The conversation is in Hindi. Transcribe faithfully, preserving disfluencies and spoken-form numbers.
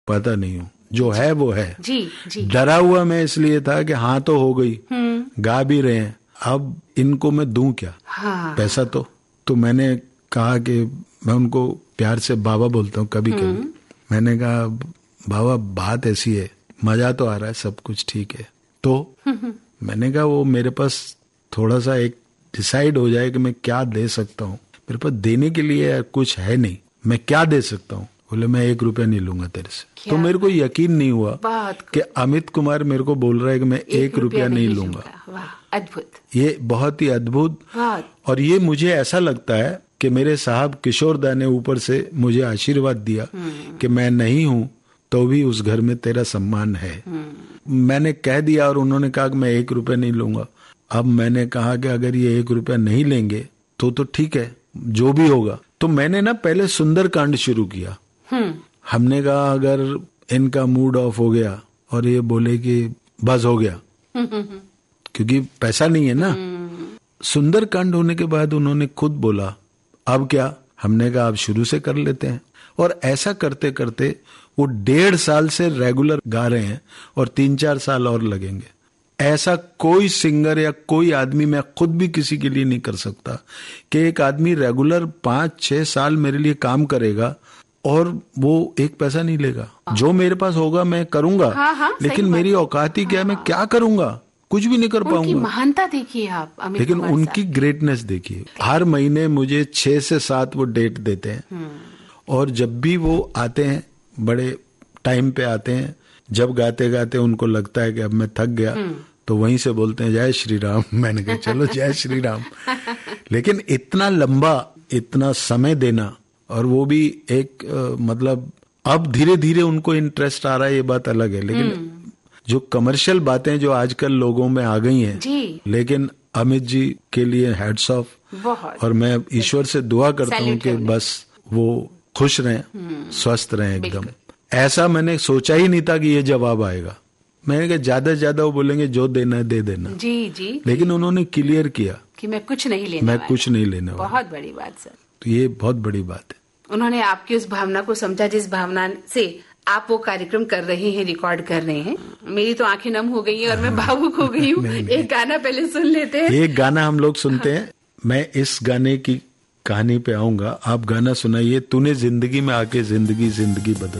पता नहीं हूँ, जो है वो है। जी जी। डरा हुआ मैं इसलिए था कि हाँ तो हो गई, गा भी रहे हैं, अब इनको मैं दूं क्या? हाँ। पैसा तो तो मैंने कहा कि मैं उनको प्यार से बाबा बोलता हूँ कभी कभी। मैंने कहा बाबा बात ऐसी है, मजा तो आ रहा है, सब कुछ ठीक है, तो मैंने कहा वो मेरे पास थोड़ा सा एक डिसाइड हो जाए कि मैं क्या दे सकता हूँ। मेरे पास देने के लिए कुछ है नहीं, मैं क्या दे सकता हूँ? बोले मैं एक रुपया नहीं लूंगा तेरे से। तो मेरे को यकीन नहीं हुआ कि अमित कुमार मेरे को बोल रहा है कि मैं एक, एक रुपया नहीं लूंगा। अद्भुत, ये बहुत ही अद्भुत। और ये मुझे ऐसा लगता है कि मेरे साहब किशोर दा ने ऊपर से मुझे आशीर्वाद दिया कि मैं नहीं हूँ तो भी उस घर में तेरा सम्मान है। मैंने कह दिया और उन्होंने कहा कि मैं एक रुपया नहीं लूंगा। अब मैंने कहा कि अगर ये एक रुपया नहीं लेंगे तो तो ठीक है, जो भी होगा। तो मैंने ना पहले सुंदरकांड शुरू किया। हमने कहा अगर इनका मूड ऑफ हो गया और ये बोले कि बस हो गया, क्योंकि पैसा नहीं है ना। सुंदरकांड होने के बाद उन्होंने खुद बोला अब क्या? हमने कहा अब शुरू से कर लेते हैं। और ऐसा करते करते वो डेढ़ साल से रेगुलर गा रहे हैं और तीन चार साल और लगेंगे। ऐसा कोई सिंगर या कोई आदमी, मैं खुद भी किसी के लिए नहीं कर सकता कि एक आदमी रेगुलर पांच छह साल मेरे लिए काम करेगा और वो एक पैसा नहीं लेगा। जो मेरे पास होगा मैं करूंगा। हाँ, हाँ, लेकिन मेरी औकात ही क्या है, मैं क्या करूंगा? कुछ भी नहीं कर पाऊंगा। उनकी महानता देखिए आप अमित, लेकिन उनकी ग्रेटनेस देखिए। हर महीने मुझे छह से सात वो डेट देते हैं और जब भी वो आते हैं बड़े टाइम पे आते हैं। जब गाते गाते उनको लगता है कि अब मैं थक गया तो वहीं से बोलते हैं जय श्री राम। मैंने कहा चलो जय श्री राम। लेकिन इतना लंबा, इतना समय देना, और वो भी एक आ, मतलब अब धीरे धीरे उनको इंटरेस्ट आ रहा है, ये बात अलग है। लेकिन जो कमर्शियल बातें जो आजकल लोगों में आ गई हैं, लेकिन अमित जी के लिए हैट्स ऑफ। और मैं ईश्वर से दुआ करता हूँ कि बस वो खुश रहें, स्वस्थ रहें एकदम। ऐसा मैंने सोचा ही नहीं था कि ये जवाब आएगा। मैंने कहा ज्यादा से ज्यादा वो बोलेंगे जो देना है दे देना। जी जी। लेकिन जी, उन्होंने क्लियर किया कि मैं कुछ नहीं लेने मैं कुछ नहीं लेने वाला। बहुत बड़ी बात सर। तो ये बहुत बड़ी बात है। उन्होंने आपकी उस भावना को समझा जिस भावना से आप वो कार्यक्रम कर रहे हैं, रिकॉर्ड कर रहे हैं। मेरी तो आंखें नम हो गई हैं और मैं भावुक हो गई हूँ। एक गाना पहले सुन लेते हैं। एक गाना हम लोग सुनते हैं। मैं इस गाने की कहानी पे आऊंगा, आप गाना सुनाइए। तूने जिंदगी में आके जिंदगी जिंदगी बदल